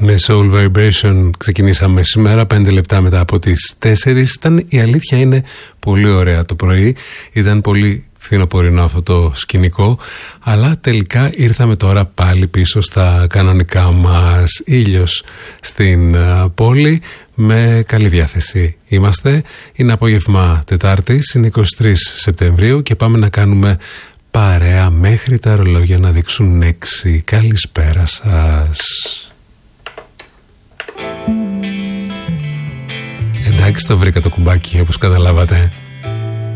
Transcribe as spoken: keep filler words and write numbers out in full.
Με Soul Vibration ξεκινήσαμε σήμερα, πέντε λεπτά μετά από τις τέσσερις. Ήταν, η αλήθεια είναι, πολύ ωραία το πρωί. Ήταν πολύ φθινοπορεινό αυτό το σκηνικό, αλλά τελικά ήρθαμε τώρα πάλι πίσω στα κανονικά μας. Ήλιος στην uh, πόλη, με καλή διάθεση είμαστε. Είναι απόγευμα Τετάρτης, είναι είκοσι τρεις Σεπτεμβρίου και πάμε να κάνουμε παρέα μέχρι τα ρολόγια να δείξουν έξι. Καλησπέρα σας. Εντάξει, το βρήκα το κουμπάκι, όπως καταλάβατε.